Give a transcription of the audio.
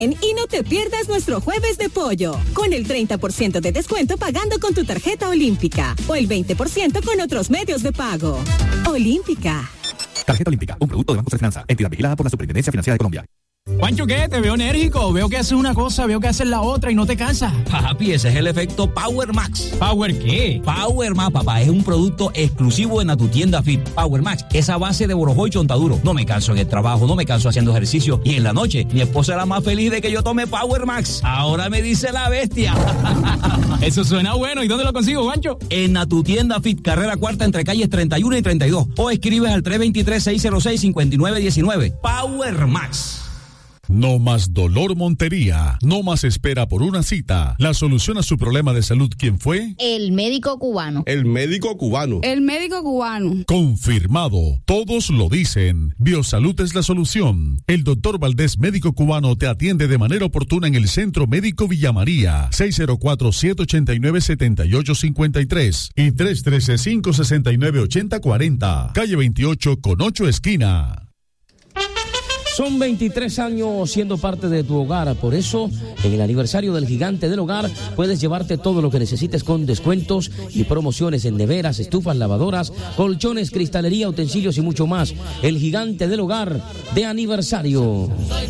Y no te pierdas nuestro jueves de pollo, con el 30% de descuento pagando con tu tarjeta Olímpica o el 20% con otros medios de pago. Olímpica. Tarjeta Olímpica, un producto de Banco de Finanza, entidad vigilada por la Superintendencia Financiera de Colombia. Juancho, ¿qué? Te veo enérgico. Veo que haces una cosa, veo que haces la otra y no te cansas. Papi, ese es el efecto Power Max. ¿Power qué? Power Max, papá. Es un producto exclusivo de Natutienda Fit. Power Max, esa base de borojó y chontaduro. No me canso en el trabajo, no me canso haciendo ejercicio. Y en la noche, mi esposa era más feliz de que yo tome Power Max. Ahora me dice la bestia. Eso suena bueno. ¿Y dónde lo consigo, Juancho? En Natutienda Fit, carrera cuarta entre calles 31 y 32. O escribes al 323-606-5919. Power Max. No más dolor Montería, no más espera por una cita. La solución a su problema de salud, ¿quién fue? El médico cubano. El médico cubano. El médico cubano. Confirmado, todos lo dicen. Biosalud es la solución. El doctor Valdés, médico cubano, te atiende de manera oportuna en el Centro Médico Villa María, 604-789-7853 y 313-569-8040, calle 28 con 8 esquina. Son 23 años siendo parte de tu hogar, por eso en el aniversario del Gigante del Hogar puedes llevarte todo lo que necesites con descuentos y promociones en neveras, estufas, lavadoras, colchones, cristalería, utensilios y mucho más. El Gigante del Hogar de aniversario.